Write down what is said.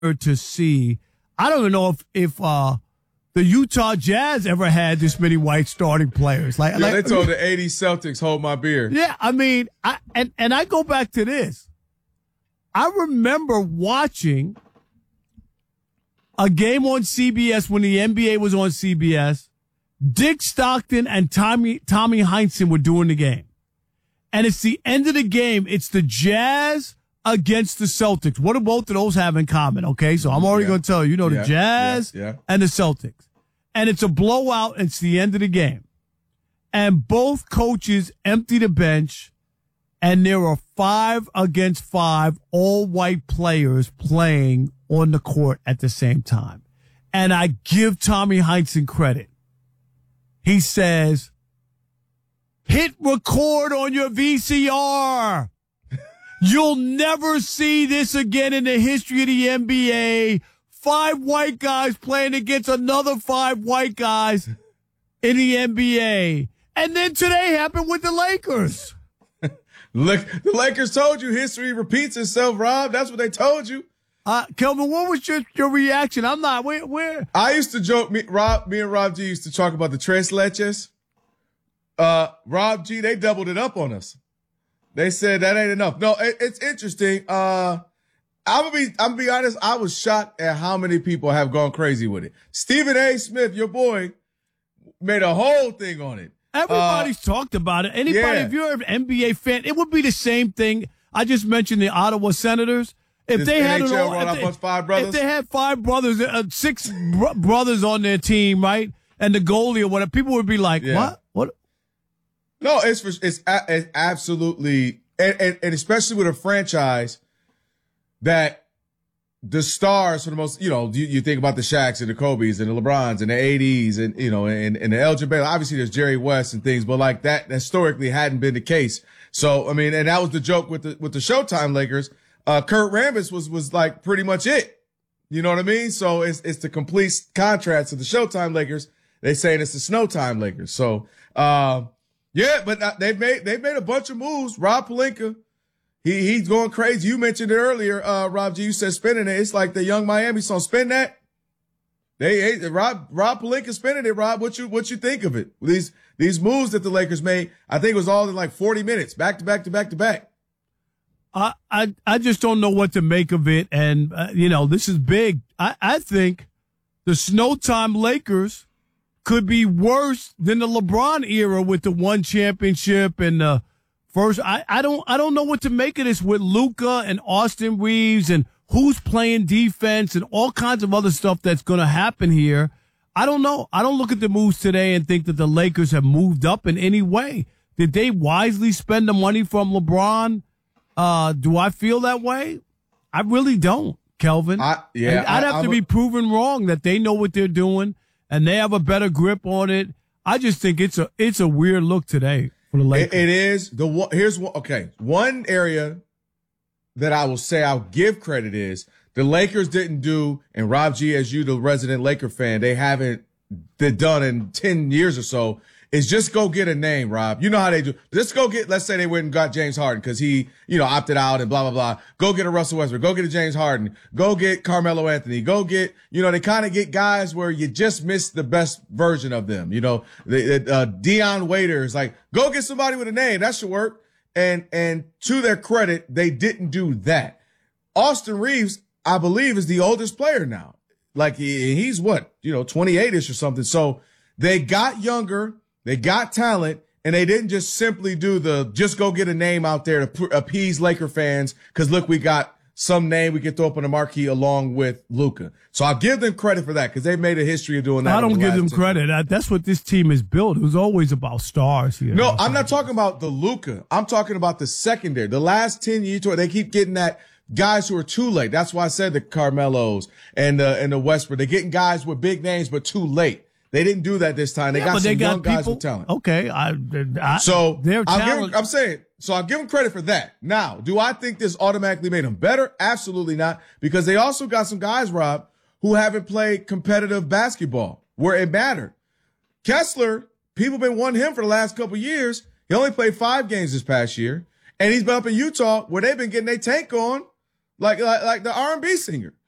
to see. I don't even know if the Utah Jazz ever had this many white starting players. They told the 80 Celtics, hold my beer. Yeah, I mean, I go back to this. I remember watching a game on CBS when the NBA was on CBS. Dick Stockton and Tommy Heinsohn were doing the game. And it's the end of the game. It's the Jazz against the Celtics. What do both of those have in common? Okay, so I'm already going to tell you, the Jazz and the Celtics. And it's a blowout. It's the end of the game. And both coaches empty the bench, and there are 5 against 5 all-white players playing on the court at the same time. And I give Tommy Heinsohn credit. He says, hit record on your VCR. You'll never see this again in the history of the NBA. 5 white guys playing against another 5 white guys in the NBA. And then today happened with the Lakers. Look, the Lakers told you history repeats itself, Rob. That's what they told you. Kelvin, what was your reaction? I'm not, where? I used to joke, me and Rob G used to talk about the Tres Leches. Rob G, they doubled it up on us. They said that ain't enough. No, it's interesting. I'm gonna be honest. I was shocked at how many people have gone crazy with it. Stephen A. Smith, your boy, made a whole thing on it. Everybody's talked about it. Anybody, if you're an NBA fan, it would be the same thing. I just mentioned the Ottawa Senators. If they had if they had 5 brothers, 6 brothers on their team, right, and the goalie or whatever, people would be like, "What? No, it's absolutely, and especially with a franchise that the stars for the most, you think about the Shaqs and the Kobes and the LeBrons and the 80s and, and the Elgin Baylor. Obviously there's Jerry West and things, but like that historically hadn't been the case. So, I mean, and that was the joke with the Showtime Lakers. Kurt Rambis was like pretty much it. You know what I mean? So it's the complete contrast to the Showtime Lakers. They saying it's the Snowtime Lakers. So, but they've made a bunch of moves. Rob Pelinka, he's going crazy. You mentioned it earlier, Rob G. You said spinning it. It's like the Young Miami song. Spin that. Rob Pelinka spinning it. Rob, what you think of it? These moves that the Lakers made, I think it was all in like 40 minutes, back to back to back to back. I just don't know what to make of it. And, this is big. I think the Snowtime Lakers could be worse than the LeBron era with the 1 championship and the first. I don't know what to make of this with Luka and Austin Reeves and who's playing defense and all kinds of other stuff that's going to happen here. I don't know. I don't look at the moves today and think that the Lakers have moved up in any way. Did they wisely spend the money from LeBron? Do I feel that way? I really don't, Kelvin. I'd have to be proven wrong that they know what they're doing and they have a better grip on it. I just think it's a weird look today for the Lakers. It is. One area that I will say I'll give credit is the Lakers didn't do, and Rob G, as you, the resident Laker fan, they haven't done in 10 years or so, is just go get a name, Rob. You know how they do. Just go get, let's say they went and got James Harden because he, opted out and blah, blah, blah. Go get a Russell Westbrook. Go get a James Harden. Go get Carmelo Anthony. Go get, they kind of get guys where you just miss the best version of them. Dion Waiters, like, go get somebody with a name. That should work. And to their credit, they didn't do that. Austin Reeves, I believe, is the oldest player now. Like he's 28-ish or something. So they got younger. They got talent, and they didn't just simply do just go get a name out there to appease Laker fans because, look, we got some name we can throw up on the marquee along with Luka. So I'll give them credit for that because they've made a history of doing that. I don't give them credit. That's what this team is built. It was always about stars here. No, I'm not talking about the Luka. I'm talking about the secondary. The last 10 years, they keep getting that guys who are too late. That's why I said the Carmelos and the Westbrook. They're getting guys with big names but too late. They didn't do that this time. They got some young guys with talent. Okay. I'll give them credit for that. Now, do I think this automatically made them better? Absolutely not. Because they also got some guys, Rob, who haven't played competitive basketball where it mattered. Kessler, people have been wanting him for the last couple of years. He only played 5 games this past year. And he's been up in Utah where they've been getting their tank on like the R&B singer.